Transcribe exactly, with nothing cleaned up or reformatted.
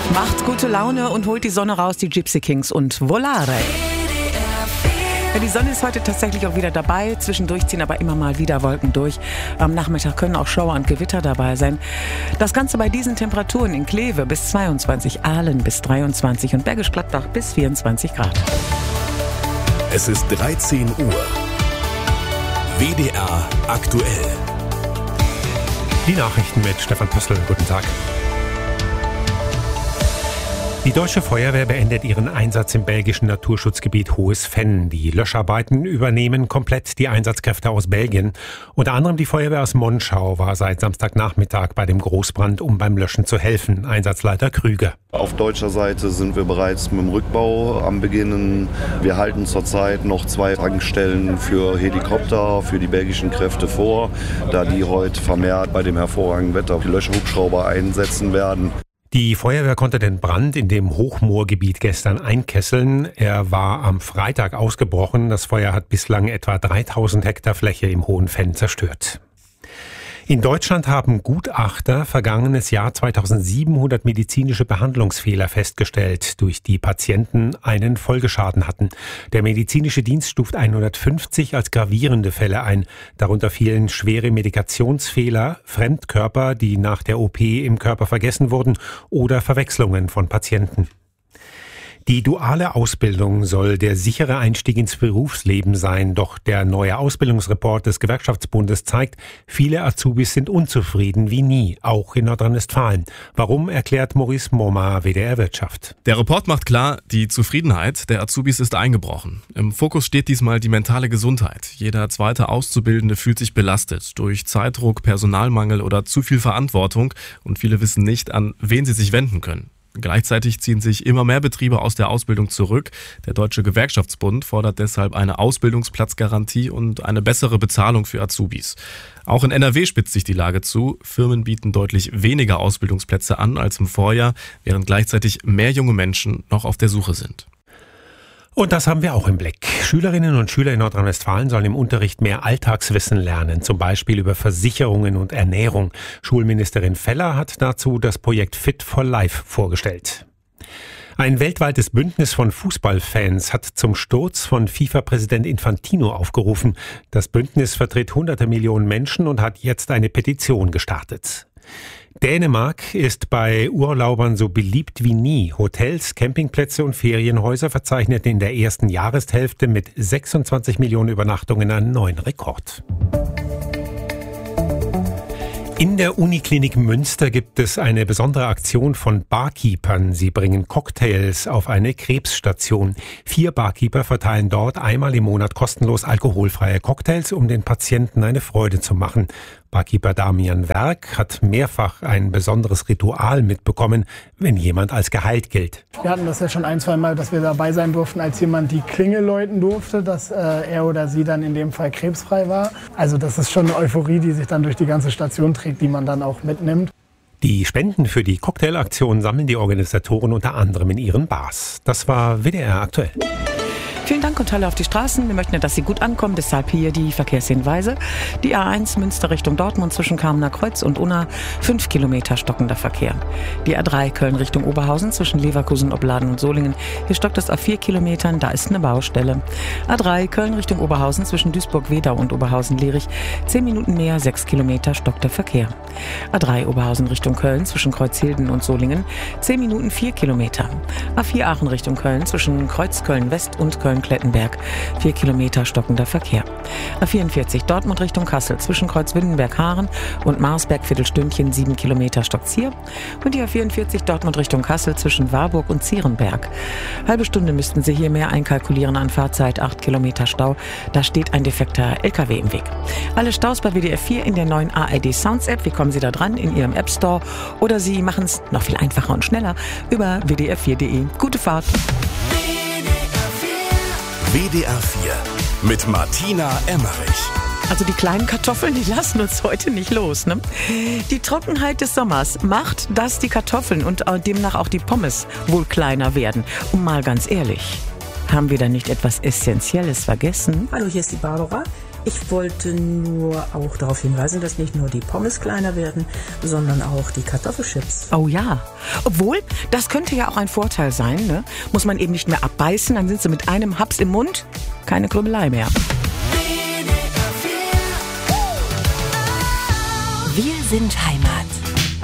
Macht gute Laune und holt die Sonne raus, die Gypsy Kings und Volare. Ja, die Sonne ist heute tatsächlich auch wieder dabei. Zwischendurch ziehen aber immer mal wieder Wolken durch. Am Nachmittag können auch Schauer und Gewitter dabei sein. Das Ganze bei diesen Temperaturen in Kleve bis zweiundzwanzig, Aalen bis dreiundzwanzig und Bergisch Gladbach bis vierundzwanzig Grad. Es ist dreizehn Uhr. W D R aktuell. Die Nachrichten mit Stefan Püssl. Guten Tag. Die Deutsche Feuerwehr beendet ihren Einsatz im belgischen Naturschutzgebiet Hohes Venn. Die Löscharbeiten übernehmen komplett die Einsatzkräfte aus Belgien. Unter anderem die Feuerwehr aus Monschau war seit Samstagnachmittag bei dem Großbrand, um beim Löschen zu helfen. Einsatzleiter Krüger. Auf deutscher Seite sind wir bereits mit dem Rückbau am Beginnen. Wir halten zurzeit noch zwei Tankstellen für Helikopter, für die belgischen Kräfte vor, da die heute vermehrt bei dem hervorragenden Wetter die Löschhubschrauber einsetzen werden. Die Feuerwehr konnte den Brand in dem Hochmoorgebiet gestern einkesseln. Er war am Freitag ausgebrochen. Das Feuer hat bislang etwa dreitausend Hektar Fläche im Hohen Venn zerstört. In Deutschland haben Gutachter vergangenes Jahr zweitausendsiebenhundert medizinische Behandlungsfehler festgestellt, durch die Patienten einen Folgeschaden hatten. Der medizinische Dienst stuft hundertfünfzig als gravierende Fälle ein. Darunter fielen schwere Medikationsfehler, Fremdkörper, die nach der O P im Körper vergessen wurden, oder Verwechslungen von Patienten. Die duale Ausbildung soll der sichere Einstieg ins Berufsleben sein. Doch der neue Ausbildungsreport des Gewerkschaftsbundes zeigt, viele Azubis sind unzufrieden wie nie, auch in Nordrhein-Westfalen. Warum, erklärt Maurice Momar, W D R Wirtschaft. Der Report macht klar, die Zufriedenheit der Azubis ist eingebrochen. Im Fokus steht diesmal die mentale Gesundheit. Jeder zweite Auszubildende fühlt sich belastet durch Zeitdruck, Personalmangel oder zu viel Verantwortung. Und viele wissen nicht, an wen sie sich wenden können. Gleichzeitig ziehen sich immer mehr Betriebe aus der Ausbildung zurück. Der Deutsche Gewerkschaftsbund fordert deshalb eine Ausbildungsplatzgarantie und eine bessere Bezahlung für Azubis. Auch in N R W spitzt sich die Lage zu. Firmen bieten deutlich weniger Ausbildungsplätze an als im Vorjahr, während gleichzeitig mehr junge Menschen noch auf der Suche sind. Und das haben wir auch im Blick. Schülerinnen und Schüler in Nordrhein-Westfalen sollen im Unterricht mehr Alltagswissen lernen, zum Beispiel über Versicherungen und Ernährung. Schulministerin Feller hat dazu das Projekt Fit for Life vorgestellt. Ein weltweites Bündnis von Fußballfans hat zum Sturz von FIFA-Präsident Infantino aufgerufen. Das Bündnis vertritt hunderte Millionen Menschen und hat jetzt eine Petition gestartet. Dänemark ist bei Urlaubern so beliebt wie nie. Hotels, Campingplätze und Ferienhäuser verzeichneten in der ersten Jahreshälfte mit sechsundzwanzig Millionen Übernachtungen einen neuen Rekord. In der Uniklinik Münster gibt es eine besondere Aktion von Barkeepern. Sie bringen Cocktails auf eine Krebsstation. Vier Barkeeper verteilen dort einmal im Monat kostenlos alkoholfreie Cocktails, um den Patienten eine Freude zu machen. Barkeeper Damian Werk hat mehrfach ein besonderes Ritual mitbekommen, wenn jemand als geheilt gilt. Wir hatten das ja schon ein, zwei Mal, dass wir dabei sein durften, als jemand die Klingel läuten durfte, dass äh, er oder sie dann in dem Fall krebsfrei war. Also das ist schon eine Euphorie, die sich dann durch die ganze Station trägt, die man dann auch mitnimmt. Die Spenden für die Cocktailaktion sammeln die Organisatoren unter anderem in ihren Bars. Das war W D R aktuell. Vielen Dank und Halle auf die Straßen. Wir möchten, dass Sie gut ankommen, deshalb hier die Verkehrshinweise. Die A eins Münster Richtung Dortmund zwischen Kamener Kreuz und Unna, fünf Kilometer stockender Verkehr. Die A drei Köln Richtung Oberhausen zwischen Leverkusen, Opladen und Solingen. Hier stockt es auf vier Kilometern, da ist eine Baustelle. A drei Köln Richtung Oberhausen zwischen Duisburg-Wedau und Oberhausen-Lierich, zehn Minuten mehr, sechs Kilometer stockt der Verkehr. A drei Oberhausen Richtung Köln zwischen Kreuzhilden und Solingen, zehn Minuten, vier Kilometer. A vier Aachen Richtung Köln zwischen Kreuz Köln-West und Köln Klettenberg, vier Kilometer stockender Verkehr. A vierundvierzig Dortmund Richtung Kassel zwischen Kreuz Windenberg-Haaren und Marsberg Viertelstündchen, sieben Kilometer stockt's hier. Und die A vierundvierzig Dortmund Richtung Kassel zwischen Warburg und Zierenberg. Halbe Stunde müssten Sie hier mehr einkalkulieren an Fahrzeit, acht Kilometer Stau. Da steht ein defekter L K W im Weg. Alle Staus bei W D R vier in der neuen A R D Sounds App. Wie kommen Sie da dran? In Ihrem App Store. Oder Sie machen es noch viel einfacher und schneller über w d r vier punkt de. Gute Fahrt! W D R vier mit Martina Emmerich. Also die kleinen Kartoffeln, die lassen uns heute nicht los, ne? Die Trockenheit des Sommers macht, dass die Kartoffeln und demnach auch die Pommes wohl kleiner werden. Und mal ganz ehrlich, haben wir da nicht etwas Essentielles vergessen? Hallo, hier ist die Barbara. Ich wollte nur auch darauf hinweisen, dass nicht nur die Pommes kleiner werden, sondern auch die Kartoffelchips. Oh ja. Obwohl, das könnte ja auch ein Vorteil sein, ne? Muss man eben nicht mehr abbeißen, dann sind sie mit einem Haps im Mund, keine Krümelei mehr. Wir sind Heimat.